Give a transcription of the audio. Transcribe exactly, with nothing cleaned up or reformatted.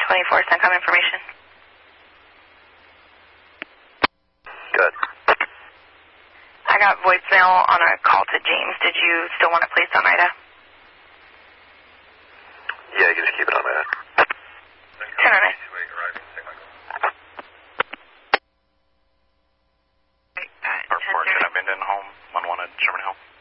twenty-four, CENTCOM information. Good. I got voicemail on a call to James. Did you still want it placed on Ida? Yeah, you can just keep it on Ida. Turn on it. Report, can I bend in home? One wanted Sherman Hill.